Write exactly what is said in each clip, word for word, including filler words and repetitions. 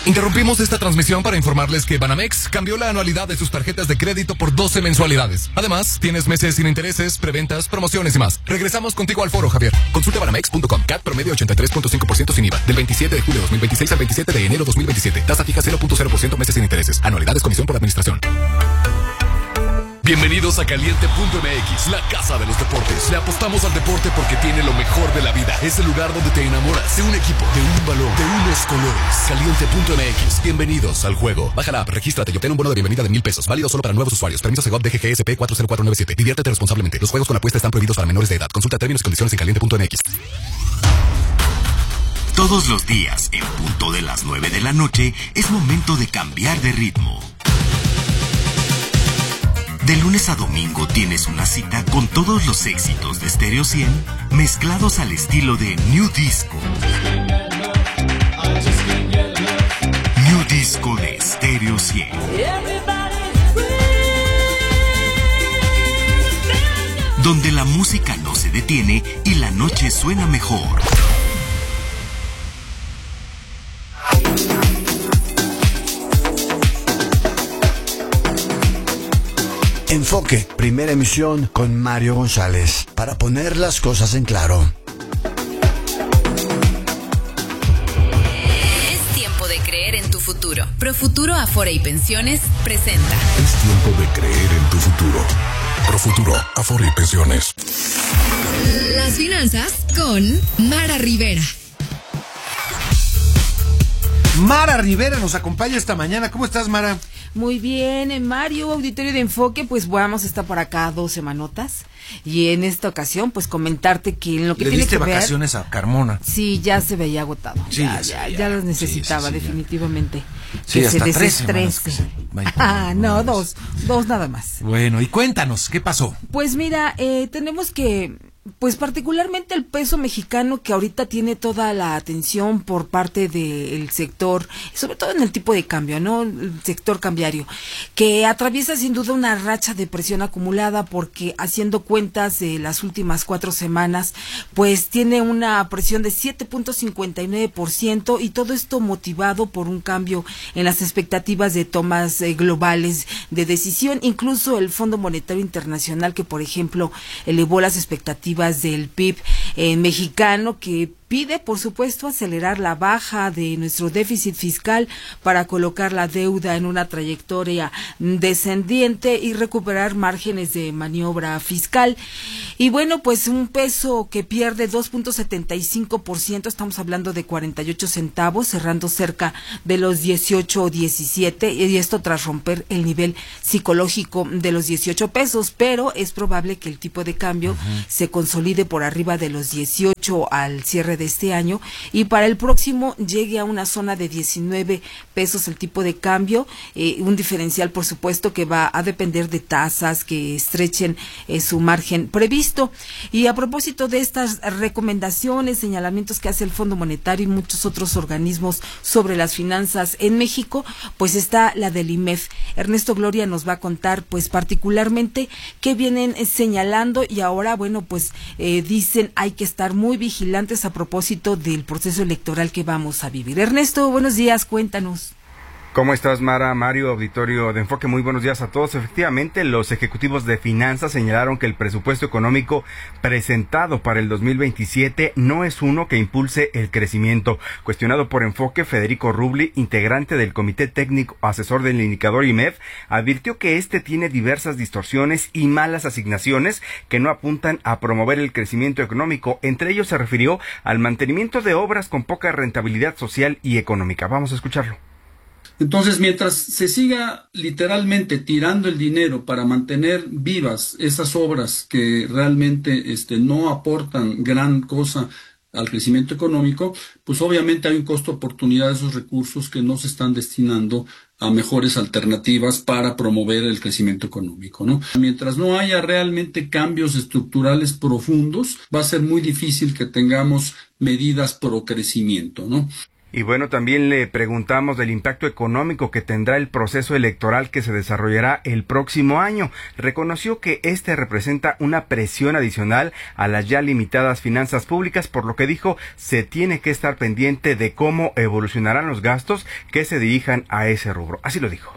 Interrumpimos esta transmisión para informarles que Banamex cambió la anualidad de sus tarjetas de crédito por doce mensualidades. Además, tienes meses sin intereses, preventas, promociones y más. Regresamos contigo al foro, Javier. Consulta banamex punto com. C A T promedio ochenta y tres punto cinco por ciento sin I V A. Del veintisiete de julio de dos mil veintiséis al veintisiete de enero de dos mil veintisiete. Tasa fija cero punto cero por ciento meses sin intereses. Anualidades comisión por administración. Bienvenidos a Caliente punto M X, la casa de los deportes. Le apostamos al deporte porque tiene lo mejor de la vida. Es el lugar donde te enamoras de un equipo, de un balón, de unos colores. Caliente punto M X, bienvenidos al juego. Baja la app, regístrate y obtén un bono de bienvenida de mil pesos. Válido solo para nuevos usuarios. Permiso Segov D G G S P cuatro cero cuatro nueve siete. Diviértete responsablemente. Los juegos con apuesta están prohibidos para menores de edad. Consulta términos y condiciones en Caliente punto M X. Todos los días, en punto de las nueve de la noche, es momento de cambiar de ritmo. De lunes a domingo tienes una cita con todos los éxitos de Stereo cien mezclados al estilo de New Disco. New Disco de Stereo cien. Donde la música no se detiene y la noche suena mejor. Enfoque, primera emisión con Mario González, para poner las cosas en claro. Es tiempo de creer en tu futuro. Profuturo Afore y Pensiones presenta. Es tiempo de creer en tu futuro. Profuturo Afore y Pensiones. Las finanzas con Mara Rivera. Mara Rivera nos acompaña esta mañana. ¿Cómo estás, Mara? Muy bien, Mario, auditorio de Enfoque, pues vamos a estar por acá dos semanotas y en esta ocasión pues comentarte que en lo que Le tiene diste que ver... vacaciones a Carmona. Sí, ya se veía agotado, Sí, ya, ya, ya, ya, ya ya. las necesitaba Sí, sí, sí, definitivamente. Sí, que hasta se tres semanas que desestrese. se va a ir. Ah, no, dos, dos nada más. Bueno, y cuéntanos, ¿qué pasó? Pues mira, eh, tenemos que... Pues particularmente el peso mexicano, que ahorita tiene toda la atención por parte del sector, sobre todo en el tipo de cambio, ¿no? El sector cambiario, que atraviesa sin duda una racha de presión acumulada, porque haciendo cuentas de las últimas cuatro semanas, pues tiene una presión de siete punto cincuenta y nueve por ciento, y todo esto motivado por un cambio en las expectativas de tomas eh, globales de decisión. Incluso el Fondo Monetario Internacional, que por ejemplo elevó las expectativas del P I B eh, mexicano, que pide, por supuesto, acelerar la baja de nuestro déficit fiscal para colocar la deuda en una trayectoria descendiente y recuperar márgenes de maniobra fiscal. Y bueno, pues un peso que pierde dos punto setenta y cinco por ciento, estamos hablando de cuarenta y ocho centavos, cerrando cerca de los dieciocho o diecisiete, y esto tras romper el nivel psicológico de los dieciocho pesos, pero es probable que el tipo de cambio uh-huh. se consolide por arriba de los dieciocho al cierre de este año, y para el próximo llegue a una zona de diecinueve pesos el tipo de cambio, eh, un diferencial por supuesto que va a depender de tasas que estrechen eh, su margen previsto. Y a propósito de estas recomendaciones, señalamientos que hace el Fondo Monetario y muchos otros organismos sobre las finanzas en México, pues está la del I M E F. Ernesto Gloria nos va a contar pues particularmente qué vienen eh, señalando, y ahora bueno pues eh, dicen hay que estar muy vigilantes a propósito del proceso electoral que vamos a vivir. Ernesto, buenos días, cuéntanos. ¿Cómo estás, Mara? Mario, auditorio de Enfoque, muy buenos días a todos. Efectivamente, los ejecutivos de finanzas señalaron que el presupuesto económico presentado para el dos mil veintisiete no es uno que impulse el crecimiento. Cuestionado por Enfoque, Federico Rubli, integrante del Comité Técnico Asesor del Indicador I M E F, advirtió que este tiene diversas distorsiones y malas asignaciones que no apuntan a promover el crecimiento económico. Entre ellos se refirió al mantenimiento de obras con poca rentabilidad social y económica. Vamos a escucharlo. Entonces, mientras se siga literalmente tirando el dinero para mantener vivas esas obras que realmente este, no aportan gran cosa al crecimiento económico, pues obviamente hay un costo oportunidad de esos recursos que no se están destinando a mejores alternativas para promover el crecimiento económico, ¿no? Mientras no haya realmente cambios estructurales profundos, va a ser muy difícil que tengamos medidas pro crecimiento, ¿no? Y bueno, también le preguntamos del impacto económico que tendrá el proceso electoral que se desarrollará el próximo año. Reconoció que este representa una presión adicional a las ya limitadas finanzas públicas, por lo que dijo se tiene que estar pendiente de cómo evolucionarán los gastos que se dirijan a ese rubro. Así lo dijo.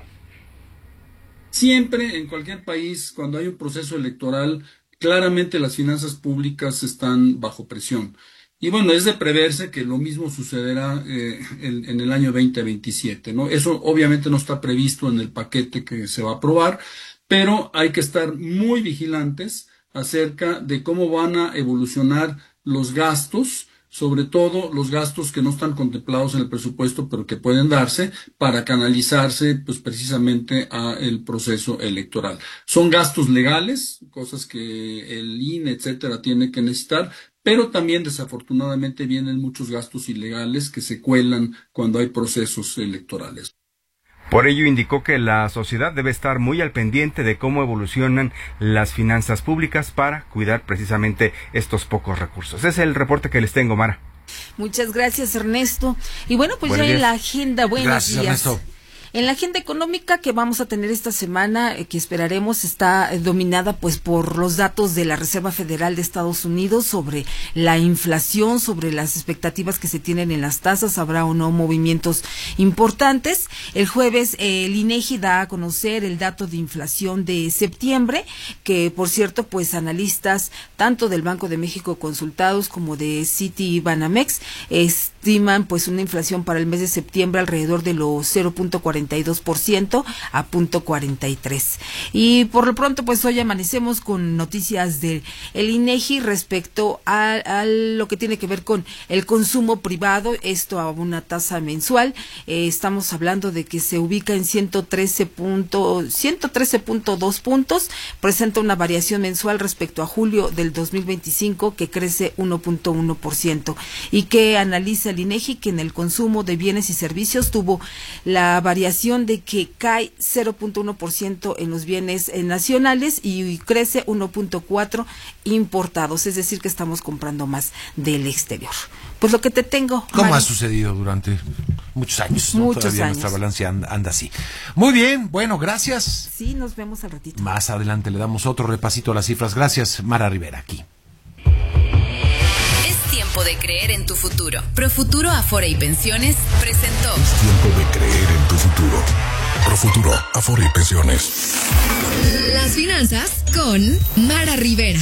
Siempre en cualquier país, cuando hay un proceso electoral, claramente las finanzas públicas están bajo presión. Y bueno, es de preverse que lo mismo sucederá eh, en, en el año veinte veintisiete, ¿no? Eso obviamente no está previsto en el paquete que se va a aprobar, pero hay que estar muy vigilantes acerca de cómo van a evolucionar los gastos, sobre todo los gastos que no están contemplados en el presupuesto, pero que pueden darse para canalizarse pues precisamente a el proceso electoral. Son gastos legales, cosas que el I N E, etcétera, tiene que necesitar, pero también desafortunadamente vienen muchos gastos ilegales que se cuelan cuando hay procesos electorales. Por ello indicó que la sociedad debe estar muy al pendiente de cómo evolucionan las finanzas públicas para cuidar precisamente estos pocos recursos. Ese es el reporte que les tengo, Mara. Muchas gracias, Ernesto. Y bueno, pues Buenos ya en días. la agenda, buenos Gracias, días. Ernesto. En la agenda económica que vamos a tener esta semana, eh, que esperaremos, está eh, dominada pues por los datos de la Reserva Federal de Estados Unidos sobre la inflación, sobre las expectativas que se tienen en las tasas. Habrá o no movimientos importantes. El jueves eh, el INEGI da a conocer el dato de inflación de septiembre, que por cierto pues analistas tanto del Banco de México consultados como de Citi y Banamex estiman pues una inflación para el mes de septiembre alrededor de los cero punto cuarenta y dos por ciento a punto cuarenta y tres. Y por lo pronto pues hoy amanecemos con noticias del el INEGI respecto a, a lo que tiene que ver con el consumo privado, esto a una tasa mensual. Eh, estamos hablando de que se ubica en ciento trece punto dos puntos, presenta una variación mensual respecto a julio del dos mil veinticinco que crece uno punto uno por ciento y que analiza el INEGI que en el consumo de bienes y servicios tuvo la variación de que cae cero punto uno por ciento en los bienes eh, nacionales y crece uno punto cuatro por ciento importados, es decir que estamos comprando más del exterior. Pues lo que te tengo, ¿Cómo Mari. ha sucedido durante muchos años? ¿no? Muchos Todavía años. nuestra balanza anda, anda así. Muy bien, bueno, gracias. Sí, nos vemos al ratito. Más adelante le damos otro repasito a las cifras. Gracias, Mara Rivera, aquí. Es tiempo de creer en tu futuro. Profuturo Afore y Pensiones presentó. Es tiempo de creer en tu futuro. Profuturo, Afore y Pensiones. Las finanzas con Mara Rivera.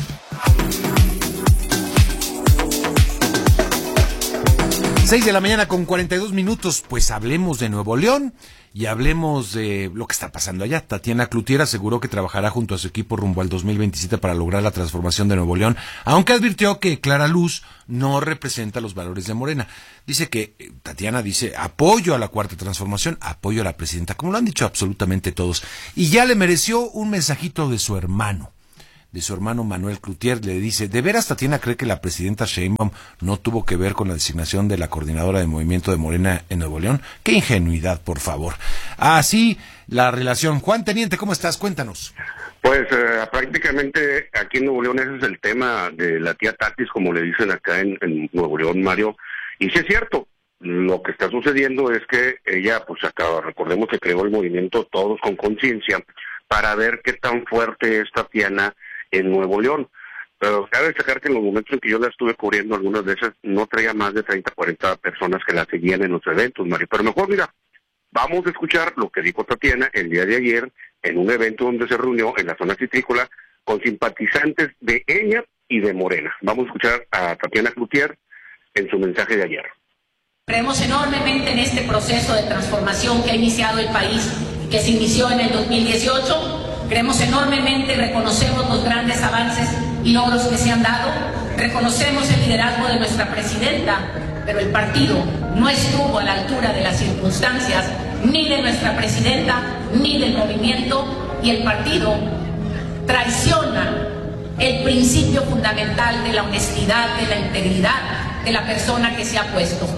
Seis de la mañana con cuarenta y dos minutos, pues hablemos de Nuevo León y hablemos de lo que está pasando allá. Tatiana Cloutier aseguró que trabajará junto a su equipo rumbo al dos mil veintisiete para lograr la transformación de Nuevo León, aunque advirtió que Clara Luz no representa los valores de Morena. Dice que, eh, Tatiana dice, apoyo a la cuarta transformación, apoyo a la presidenta, como lo han dicho absolutamente todos. Y ya le mereció un mensajito de su hermano. de su hermano Manuel Cloutier, le dice, ¿de veras Tatiana cree que la presidenta Sheinbaum no tuvo que ver con la designación de la coordinadora de movimiento de Morena en Nuevo León? ¡Qué ingenuidad, por favor! Así la relación. Juan Teniente, ¿cómo estás? Cuéntanos. Pues eh, prácticamente aquí en Nuevo León ese es el tema de la tía Tatis, como le dicen acá en, en Nuevo León, Mario. Y sí es cierto, lo que está sucediendo es que ella, pues acá, recordemos que creó el movimiento Todos con Conciencia, para ver qué tan fuerte es Tatiana en Nuevo León. Pero cabe destacar que en los momentos en que yo la estuve cubriendo, algunas veces no traía más de treinta, cuarenta personas que la seguían en los eventos, Mario. Pero mejor, mira, vamos a escuchar lo que dijo Tatiana el día de ayer en un evento donde se reunió en la zona citrícola con simpatizantes de ella y de Morena. Vamos a escuchar a Tatiana Cloutier en su mensaje de ayer. Creemos enormemente en este proceso de transformación que ha iniciado el país, que se inició en el dos mil dieciocho. Creemos enormemente y reconocemos los grandes avances y logros que se han dado. Reconocemos el liderazgo de nuestra presidenta, pero el partido no estuvo a la altura de las circunstancias, ni de nuestra presidenta, ni del movimiento, y el partido traiciona el principio fundamental de la honestidad, de la integridad de la persona que se ha puesto.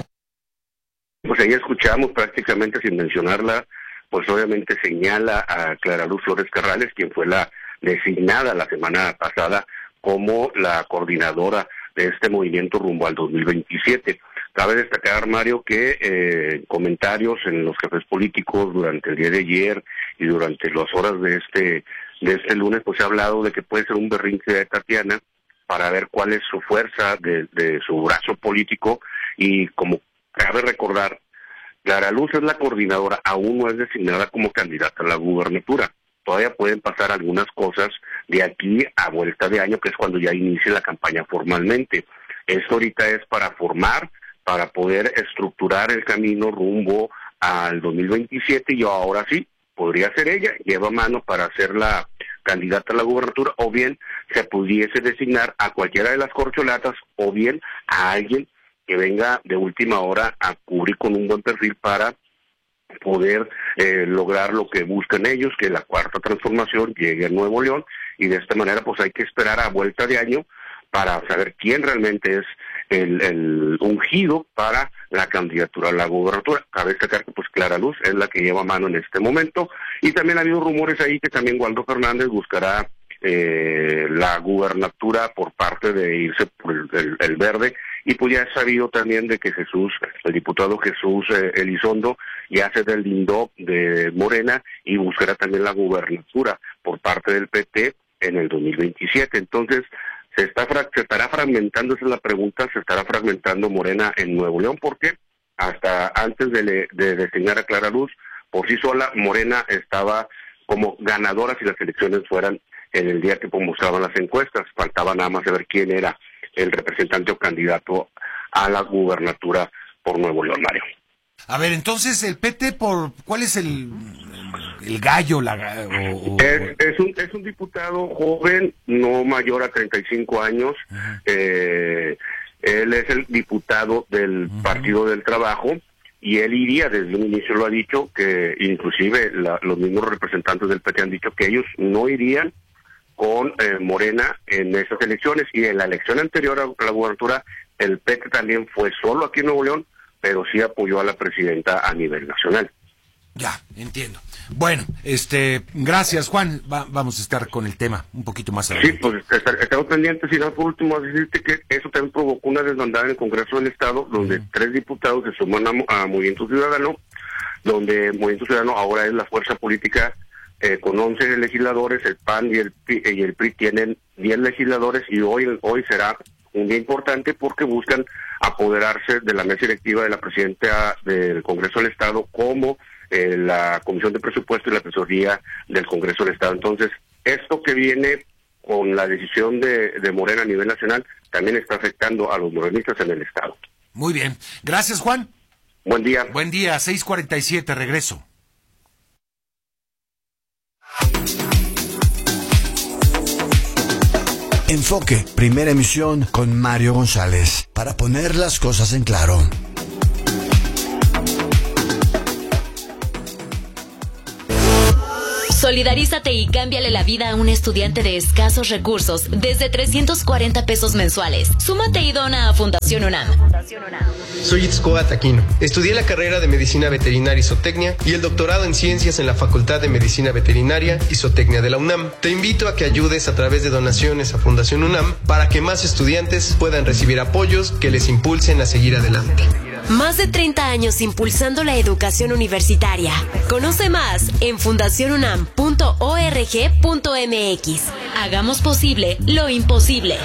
Pues ahí escuchamos prácticamente sin mencionarla, pues obviamente señala a Clara Luz Flores Carrales, quien fue la designada la semana pasada como la coordinadora de este movimiento rumbo al dos mil veintisiete. Cabe destacar, Mario, que eh, comentarios en los cafés políticos durante el día de ayer y durante las horas de este de este lunes, pues se ha hablado de que puede ser un berrinche de Tatiana para ver cuál es su fuerza de, de su brazo político, y como cabe recordar, Clara Luz es la coordinadora, aún no es designada como candidata a la gubernatura. Todavía pueden pasar algunas cosas de aquí a vuelta de año, que es cuando ya inicie la campaña formalmente. Esto ahorita es para formar, para poder estructurar el camino rumbo al dos mil veintisiete, y ahora sí, podría ser ella, lleva mano para ser la candidata a la gubernatura, o bien se pudiese designar a cualquiera de las corcholatas, o bien a alguien que venga de última hora a cubrir con un buen perfil para poder eh, lograr lo que buscan ellos, que la cuarta transformación llegue a Nuevo León, y de esta manera pues hay que esperar a vuelta de año para saber quién realmente es el, el ungido para la candidatura a la gubernatura. Cabe destacar que pues Clara Luz es la que lleva mano en este momento, y también ha habido rumores ahí que también Waldo Fernández buscará eh, la gubernatura por parte de irse por el, el, el verde, y pues ya es sabido también de que Jesús, el diputado Jesús eh, Elizondo, ya se deslindó de Morena y buscará también la gubernatura por parte del P T en el dos mil veintisiete. Entonces, se está se estará fragmentando, esa es la pregunta, se estará fragmentando Morena en Nuevo León, porque hasta antes de, le, de designar a Clara Luz, por sí sola, Morena estaba como ganadora si las elecciones fueran en el día que mostraban las encuestas. Faltaba nada más saber quién era el representante o candidato a la gubernatura por Nuevo León, Mario. A ver, entonces, el P T, por ¿cuál es el, el gallo? La, o, o... Es, es, un, es un diputado joven, no mayor a treinta y cinco años. Uh-huh. eh, él es el diputado del uh-huh. Partido del Trabajo, y él iría, desde un inicio lo ha dicho, que inclusive la, los mismos representantes del P T han dicho que ellos no irían con eh, Morena en esas elecciones, y en la elección anterior a la gubernatura el P T también fue solo aquí en Nuevo León, pero sí apoyó a la presidenta a nivel nacional. Ya, entiendo. Bueno, este, gracias, Juan. Va, vamos a estar con el tema un poquito más adelante. Sí, pues estamos pendientes, y no por último decirte que eso también provocó una desbandada en el Congreso del Estado, donde uh-huh. tres diputados se suman a, a Movimiento Ciudadano, donde Movimiento Ciudadano ahora es la fuerza política eh, con once legisladores, el P A N y el, y el P R I tienen diez legisladores, y hoy, hoy será un día importante porque buscan apoderarse de la mesa directiva de la presidenta del Congreso del Estado, como eh, la Comisión de Presupuesto y la Tesorería del Congreso del Estado. Entonces, esto que viene con la decisión de, de Morena a nivel nacional también está afectando a los morenistas en el Estado. Muy bien. Gracias, Juan. Buen día. Buen día, seis cuarenta y siete, regreso. Enfoque, primera emisión con Mario González, para poner las cosas en claro. Solidarízate y cámbiale la vida a un estudiante de escasos recursos desde trescientos cuarenta pesos mensuales. Súmate y dona a Fundación UNAM. Soy Itzcoat Aquino. Estudié la carrera de Medicina Veterinaria y Zootecnia y el doctorado en Ciencias en la Facultad de Medicina Veterinaria y Zootecnia de la UNAM. Te invito a que ayudes a través de donaciones a Fundación UNAM para que más estudiantes puedan recibir apoyos que les impulsen a seguir adelante. Más de treinta años impulsando la educación universitaria. Conoce más en fundación unam punto org punto mx. Hagamos posible lo imposible.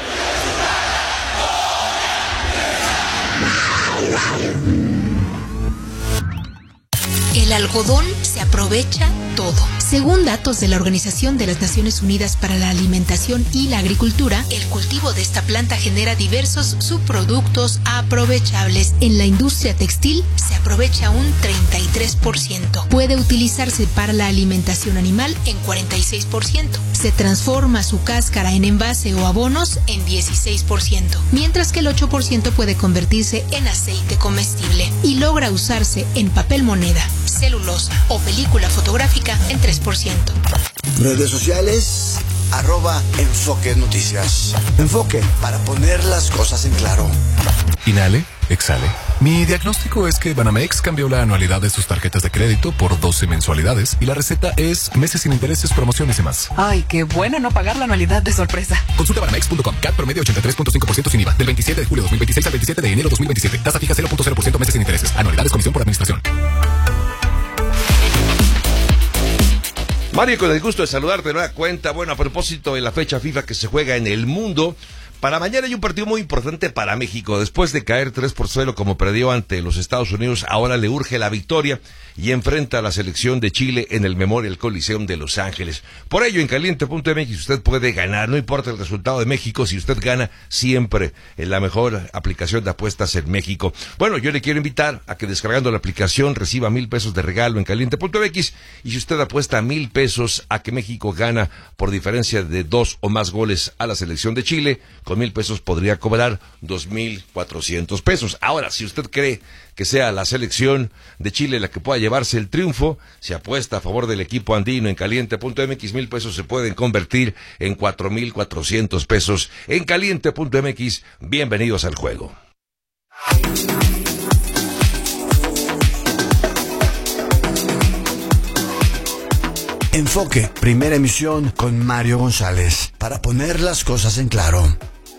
El algodón se aprovecha todo. Según datos de la Organización de las Naciones Unidas para la Alimentación y la Agricultura, el cultivo de esta planta genera diversos subproductos aprovechables. En la industria textil se aprovecha un treinta y tres por ciento. Puede utilizarse para la alimentación animal en cuarenta y seis por ciento. Se transforma su cáscara en envase o abonos en dieciséis por ciento, mientras que el ocho por ciento puede convertirse en aceite comestible y logra usarse en papel moneda, celulosa o película fotográfica en tres por ciento. Redes sociales, arroba Enfoque Noticias. Enfoque, para poner las cosas en claro. Inhale. exhale. Mi diagnóstico es que Banamex cambió la anualidad de sus tarjetas de crédito por doce mensualidades y la receta es meses sin intereses, promociones y más. Ay, qué bueno no pagar la anualidad de sorpresa. Consulta banamex punto com. C A T promedio ochenta y tres punto cinco por ciento sin I V A. Del veintisiete de julio de dos mil veintiséis al veintisiete de enero de dos mil veintisiete. Tasa fija cero punto cero por ciento meses sin intereses. Anualidades, comisión por administración. Mario, con el gusto de saludarte de nueva cuenta. Bueno, a propósito de la fecha FIFA que se juega en el mundo, para mañana hay un partido muy importante para México. Después de caer tres por cero como perdió ante los Estados Unidos, ahora le urge la victoria y enfrenta a la selección de Chile en el Memorial Coliseum de Los Ángeles. Por ello, en caliente punto m x usted puede ganar, no importa el resultado de México, si usted gana siempre en la mejor aplicación de apuestas en México. Bueno, yo le quiero invitar a que descargando la aplicación reciba mil pesos de regalo en caliente punto m x, y si usted apuesta mil pesos a que México gana por diferencia de dos o más goles a la selección de Chile, con mil pesos podría cobrar dos mil cuatrocientos pesos. Ahora, si usted cree que sea la selección de Chile la que pueda llevarse el triunfo, se apuesta a favor del equipo andino en caliente punto m x, mil pesos se pueden convertir en cuatro mil cuatrocientos pesos en caliente punto m x. Bienvenidos al juego. Enfoque, primera emisión con Mario González, para poner las cosas en claro.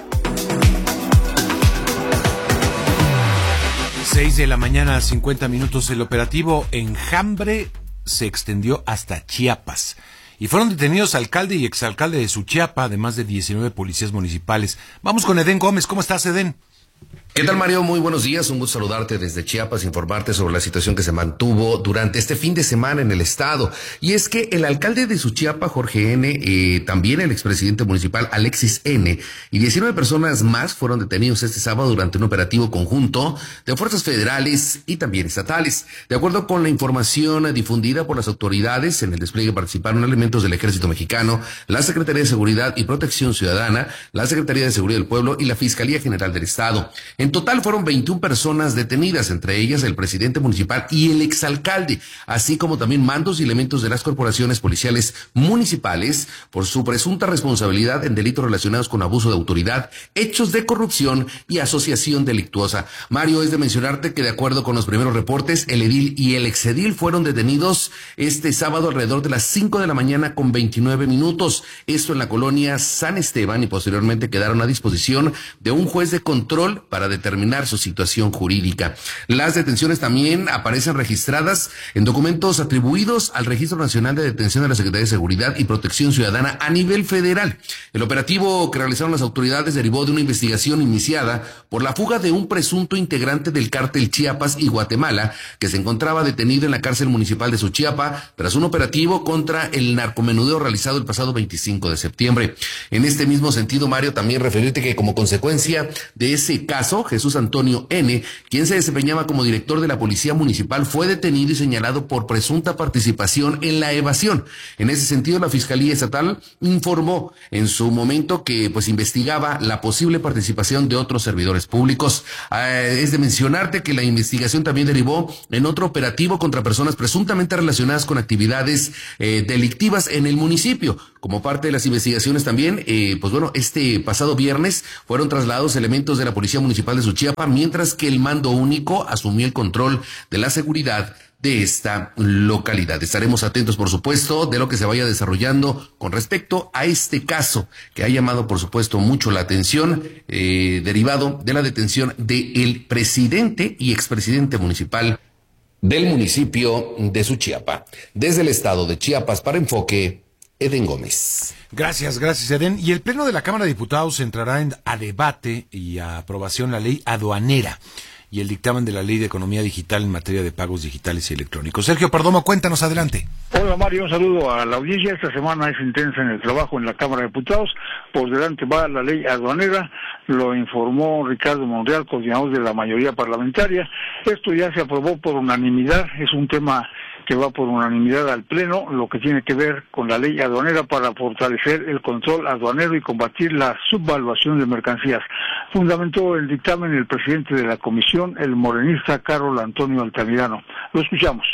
seis de la mañana, cincuenta minutos. El operativo Enjambre se extendió hasta Chiapas y fueron detenidos alcalde y exalcalde de Suchiapa, además de diecinueve policías municipales. Vamos con Edén Gómez. ¿Cómo estás, Edén? ¿Qué tal, Mario? Muy buenos días, un gusto saludarte desde Chiapas, informarte sobre la situación que se mantuvo durante este fin de semana en el estado. Y es que el alcalde de Suchiapa, Jorge N., eh, también el expresidente municipal Alexis N., y diecinueve personas más fueron detenidos este sábado durante un operativo conjunto de fuerzas federales y también estatales. De acuerdo con la información difundida por las autoridades, en el despliegue participaron elementos del Ejército Mexicano, la Secretaría de Seguridad y Protección Ciudadana, la Secretaría de Seguridad del Pueblo y la Fiscalía General del Estado. En total fueron veintiuna personas detenidas, entre ellas el presidente municipal y el exalcalde, así como también mandos y elementos de las corporaciones policiales municipales por su presunta responsabilidad en delitos relacionados con abuso de autoridad, hechos de corrupción y asociación delictuosa. Mario, es de mencionarte que de acuerdo con los primeros reportes, el edil y el exedil fueron detenidos este sábado alrededor de las cinco de la mañana con veintinueve minutos. Esto en la colonia San Esteban, y posteriormente quedaron a disposición de un juez de control para determinar su situación jurídica. Las detenciones también aparecen registradas en documentos atribuidos al Registro Nacional de Detención de la Secretaría de Seguridad y Protección Ciudadana a nivel federal. El operativo que realizaron las autoridades derivó de una investigación iniciada por la fuga de un presunto integrante del cártel Chiapas y Guatemala, que se encontraba detenido en la cárcel municipal de Suchiapa tras un operativo contra el narcomenudeo realizado el pasado veinticinco de septiembre. En este mismo sentido, Mario, también referirte que como consecuencia de ese caso, Jesús Antonio N., quien se desempeñaba como director de la Policía Municipal, fue detenido y señalado por presunta participación en la evasión. En ese sentido, la Fiscalía Estatal informó en su momento que pues investigaba la posible participación de otros servidores públicos. Eh, es de mencionarte que la investigación también derivó en otro operativo contra personas presuntamente relacionadas con actividades eh, delictivas en el municipio. Como parte de las investigaciones también, eh, pues bueno, este pasado viernes fueron trasladados elementos de la Policía Municipal de Suchiapa, mientras que el mando único asumió el control de la seguridad de esta localidad. Estaremos atentos, por supuesto, de lo que se vaya desarrollando con respecto a este caso, que ha llamado, por supuesto, mucho la atención, eh, derivado de la detención del presidente y expresidente municipal del municipio de Suchiapa. Desde el estado de Chiapas, para Enfoque, Edén Gómez. Gracias, gracias, Edén. Y el Pleno de la Cámara de Diputados entrará en, a debate y a aprobación la ley aduanera y el dictamen de la Ley de Economía Digital en materia de pagos digitales y electrónicos. Sergio Perdomo, cuéntanos, adelante. Hola, Mario, un saludo a la audiencia. Esta semana es intensa en el trabajo en la Cámara de Diputados. Por delante va la ley aduanera, lo informó Ricardo Monreal, coordinador de la mayoría parlamentaria. Esto ya se aprobó por unanimidad, es un tema que va por unanimidad al Pleno, lo que tiene que ver con la ley aduanera para fortalecer el control aduanero y combatir la subvaluación de mercancías. Fundamentó el dictamen el presidente de la comisión, el morenista Carlos Antonio Altamirano. Lo escuchamos.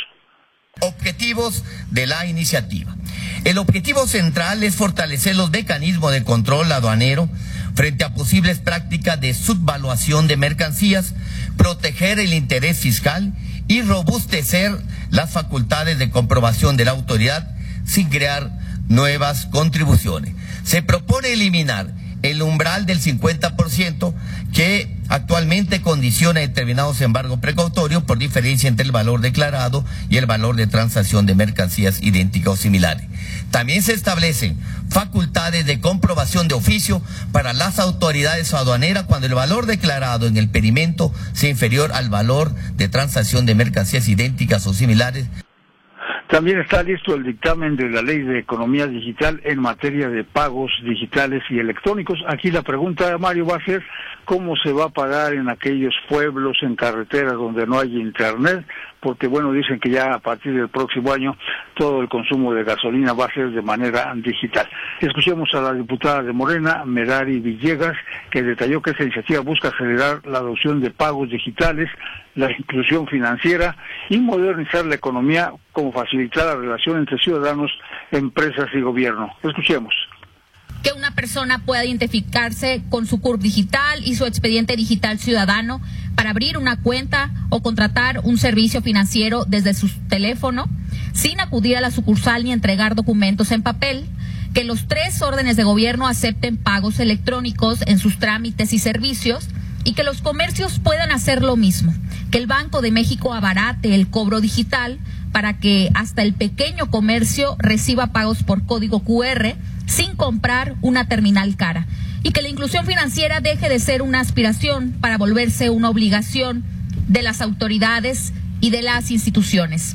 Objetivos de la iniciativa. El objetivo central es fortalecer los mecanismos de control aduanero frente a posibles prácticas de subvaluación de mercancías, proteger el interés fiscal y robustecer las facultades de comprobación de la autoridad sin crear nuevas contribuciones. Se propone eliminar el umbral del cincuenta por ciento que actualmente condiciona determinados embargos precautorios por diferencia entre el valor declarado y el valor de transacción de mercancías idénticas o similares. También se establecen facultades de comprobación de oficio para las autoridades aduaneras cuando el valor declarado en el pedimento sea inferior al valor de transacción de mercancías idénticas o similares. También está listo el dictamen de la Ley de Economía Digital en materia de pagos digitales y electrónicos. Aquí la pregunta, Mario, va a ser cómo se va a pagar en aquellos pueblos, en carreteras donde no hay internet, porque bueno, dicen que ya a partir del próximo año todo el consumo de gasolina va a ser de manera digital. Escuchemos a la diputada de Morena, Merari Villegas, que detalló que esta iniciativa busca acelerar la adopción de pagos digitales, la inclusión financiera y modernizar la economía, como facilitar la relación entre ciudadanos, empresas y gobierno. Escuchemos. Que una persona pueda identificarse con su C U R P digital y su expediente digital ciudadano para abrir una cuenta o contratar un servicio financiero desde su teléfono, sin acudir a la sucursal ni entregar documentos en papel. Que los tres órdenes de gobierno acepten pagos electrónicos en sus trámites y servicios y que los comercios puedan hacer lo mismo. Que el Banco de México abarate el cobro digital para que hasta el pequeño comercio reciba pagos por código cu erre sin comprar una terminal cara. Y que la inclusión financiera deje de ser una aspiración para volverse una obligación de las autoridades y de las instituciones.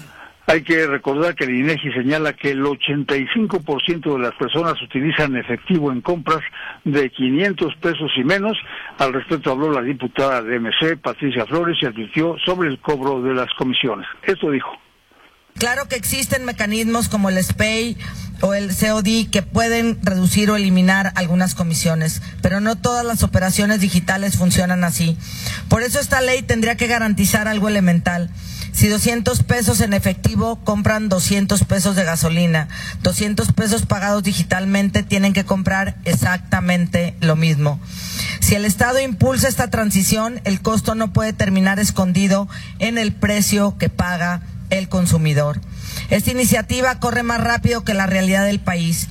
Hay que recordar que el INEGI señala que el ochenta y cinco por ciento de las personas utilizan efectivo en compras de quinientos pesos y menos. Al respecto habló la diputada de eme ce, Patricia Flores, y advirtió sobre el cobro de las comisiones. Esto dijo. Claro que existen mecanismos como el S P E I o el ce o de que pueden reducir o eliminar algunas comisiones, pero no todas las operaciones digitales funcionan así. Por eso esta ley tendría que garantizar algo elemental. Si doscientos pesos en efectivo compran doscientos pesos de gasolina, doscientos pesos pagados digitalmente tienen que comprar exactamente lo mismo. Si el Estado impulsa esta transición, el costo no puede terminar escondido en el precio que paga el consumidor. Esta iniciativa corre más rápido que la realidad del país.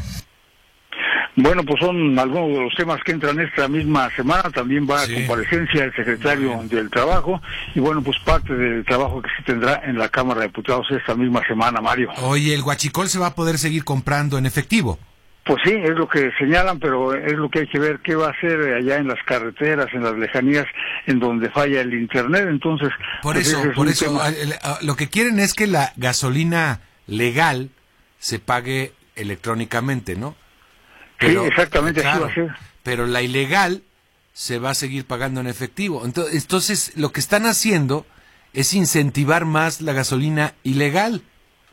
Bueno, pues son algunos de los temas que entran esta misma semana. También va Sí. a comparecencia el secretario del Trabajo. Y bueno, pues parte del trabajo que se tendrá en la Cámara de Diputados esta misma semana, Mario. Oye, ¿el huachicol se va a poder seguir comprando en efectivo? Pues sí, es lo que señalan, pero es lo que hay que ver qué va a hacer allá en las carreteras, en las lejanías, en donde falla el internet. Entonces, Por pues eso, ese es por un eso, tema. a- el- a- lo que quieren es que la gasolina legal se pague electrónicamente, ¿no? Sí, exactamente, así va a ser. Pero la ilegal se va a seguir pagando en efectivo. Entonces, entonces, lo que están haciendo es incentivar más la gasolina ilegal.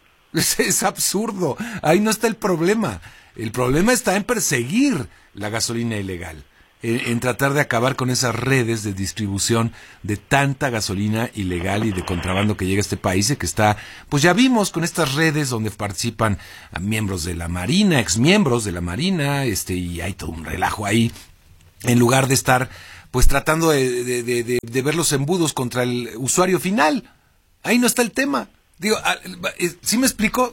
Es, es absurdo. Ahí no está el problema. El problema está en perseguir la gasolina ilegal, en, en tratar de acabar con esas redes de distribución de tanta gasolina ilegal y de contrabando que llega a este país y que está, pues ya vimos con estas redes donde participan a miembros de la Marina, exmiembros de la Marina, este, y hay todo un relajo ahí, en lugar de estar pues tratando de, de, de, de, de ver los embudos contra el usuario final. Ahí no está el tema. Digo, ¿sí me explico?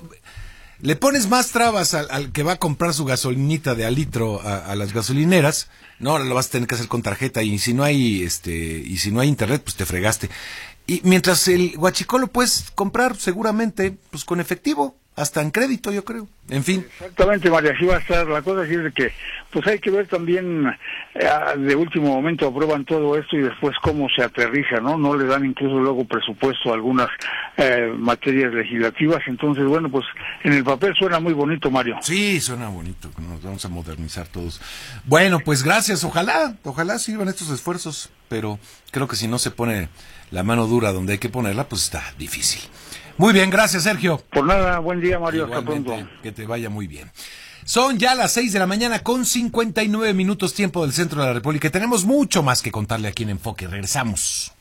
Le pones más trabas al, al que va a comprar su gasolinita de al litro a, a las gasolineras, no, ahora lo vas a tener que hacer con tarjeta, y si no hay este y si no hay internet, pues te fregaste. Y mientras el huachicol lo puedes comprar seguramente pues con efectivo, hasta en crédito, yo creo. En fin. Exactamente, María, así va a estar la cosa, así es de que pues hay que ver también, eh, de último momento aprueban todo esto y después cómo se aterriza, ¿no? No le dan incluso luego presupuesto a algunas eh, materias legislativas, entonces bueno, pues en el papel suena muy bonito, Mario. Sí, suena bonito, nos vamos a modernizar todos. Bueno, pues gracias, ojalá, ojalá sirvan estos esfuerzos, pero creo que si no se pone la mano dura donde hay que ponerla, pues está difícil. Muy bien, gracias, Sergio. Por nada, buen día, Mario, hasta Igualmente, pronto. que te vaya muy bien. Son ya las seis de la mañana con cincuenta y nueve minutos tiempo del centro de la República. Tenemos mucho más que contarle aquí en Enfoque. Regresamos.